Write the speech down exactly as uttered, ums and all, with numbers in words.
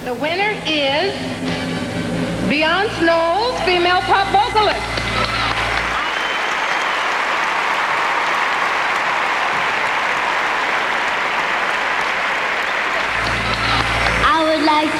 The winner is Beyonce Knowles, female pop vocalist. I would like